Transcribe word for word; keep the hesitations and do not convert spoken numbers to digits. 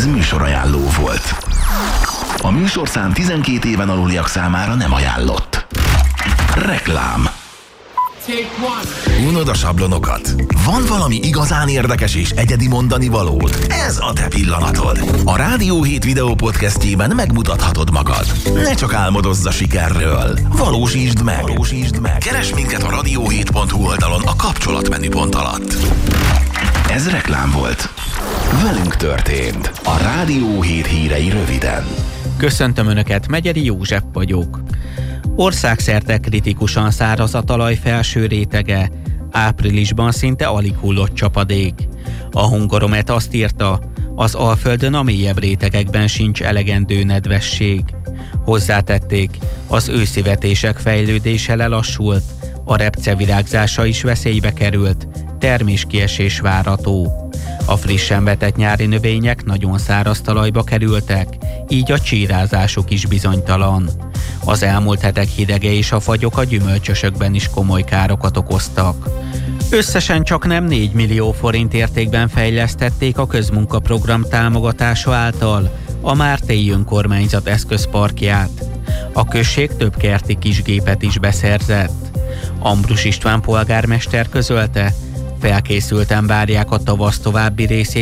Ez műsorajánló volt. A műsorszám tizenkét éven aluliak számára nem ajánlott. Reklám. Unod a sablonokat? Van valami igazán érdekes és egyedi mondani valód? Ez a te pillanatod. A Rádió hét videó podcastjében megmutathatod magad. Ne csak álmodozz a sikerről. Valósítsd meg. Valósítsd meg. Keresd minket a radio hét pont hu oldalon a kapcsolatmenüpont alatt. Ez reklám volt. Velünk történt. A Rádió hét hírei röviden. Köszöntöm Önöket, Megyeri József vagyok. Országszerte kritikusan száraz a talaj felső rétege. Áprilisban szinte alig hullott csapadék. A Hungaromet azt írta, az Alföldön a mélyebb rétegekben sincs elegendő nedvesség. Hozzátették, az őszi vetések fejlődése lelassult, a repce virágzása is veszélybe került, terméskiesés várható. A frissen vetett nyári növények nagyon száraz talajba kerültek, így a csírázásuk is bizonytalan. Az elmúlt hetek hidege és a fagyok a gyümölcsösökben is komoly károkat okoztak. Összesen csak nem négy millió forint értékben fejlesztették a közmunkaprogram támogatása által a Mártélyi önkormányzat eszközparkját. A község több kerti kisgépet is beszerzett. Ambrus István polgármester közölte, felkészülten várják a tavasz további részét